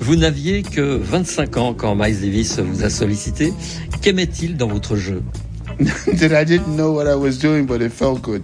Vous n'aviez que 25 ans quand Miles Davis vous a sollicité. Qu'aimait-il dans votre jeu? That I didn't know what I was doing, but it felt good.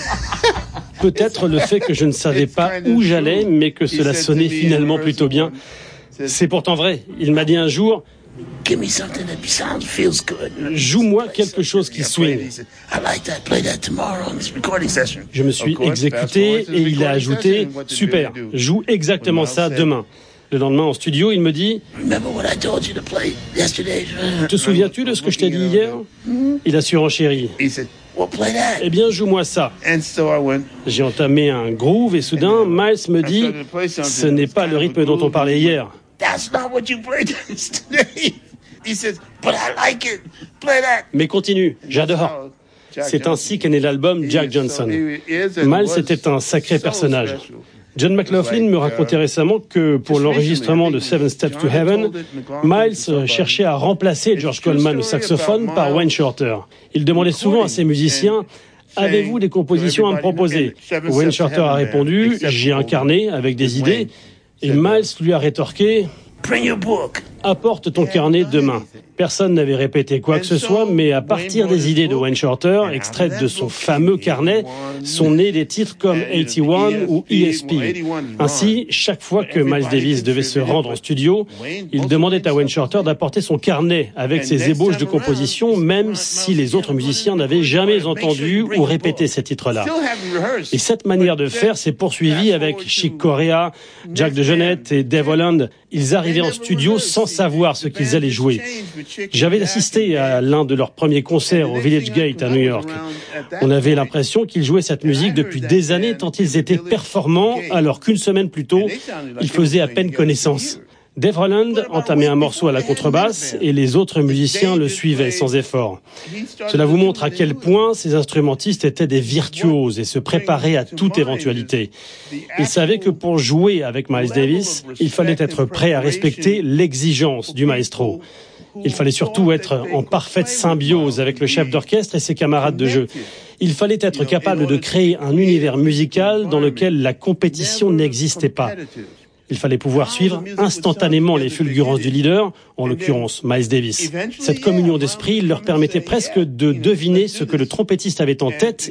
Peut-être le fait que je ne savais pas où j'allais, mais que cela sonnait finalement plutôt bien. C'est pourtant vrai. Il m'a dit un jour, Give me something that sounds feels good. joue-moi quelque chose qui swing. I like that. Play that tomorrow on this recording session. Je me suis exécuté et il a ajouté, super, joue exactement ça demain. Le lendemain en studio, il me dit, Remember what I told you to play yesterday? te souviens-tu de ce que je t'ai dit hier? Il a surenchéri. He said, well, play that. Eh bien, joue-moi ça. And so I went. J'ai entamé un groove et soudain, Miles me dit, ce n'est pas le rythme dont on parlait hier. That's not what you played yesterday. He says, but I like it. Play that. Mais continue, j'adore. C'est ainsi qu'est né l'album Jack Johnson. Miles était un sacré personnage. John McLaughlin me racontait récemment que pour l'enregistrement de Seven Steps to Heaven, Miles cherchait à remplacer George Coleman au saxophone par Wayne Shorter. Il demandait souvent à ses musiciens, avez-vous des compositions à me proposer? Wayne Shorter a répondu, j'ai un carnet avec des idées. Et Miles lui a rétorqué, Bring your book. apporte ton carnet demain. Personne n'avait répété quoi que ce soit, mais à partir des idées de Wayne Shorter, extraites de son fameux carnet, sont nés des titres comme 81 ou ESP. Ainsi, chaque fois que Miles Davis devait se rendre en studio, il demandait à Wayne Shorter d'apporter son carnet avec ses ébauches de composition, même si les autres musiciens n'avaient jamais entendu ou répété ces titres-là. Et cette manière de faire s'est poursuivie avec Chick Corea, Jack DeJohnette et Dave Holland. Ils arrivaient en studio sans savoir ce qu'ils allaient jouer. J'avais assisté à l'un de leurs premiers concerts au Village Gate à New York. On avait l'impression qu'ils jouaient cette musique depuis des années tant ils étaient performants, alors qu'une semaine plus tôt, ils faisaient à peine connaissance. Dave Holland entamait un morceau à la contrebasse et les autres musiciens le suivaient sans effort. Cela vous montre à quel point ces instrumentistes étaient des virtuoses et se préparaient à toute éventualité. Ils savaient que pour jouer avec Miles Davis, il fallait être prêt à respecter l'exigence du maestro. Il fallait surtout être en parfaite symbiose avec le chef d'orchestre et ses camarades de jeu. Il fallait être capable de créer un univers musical dans lequel la compétition n'existait pas. Il fallait pouvoir suivre instantanément les fulgurances du leader, en l'occurrence Miles Davis. Cette communion d'esprit leur permettait presque de deviner ce que le trompettiste avait en tête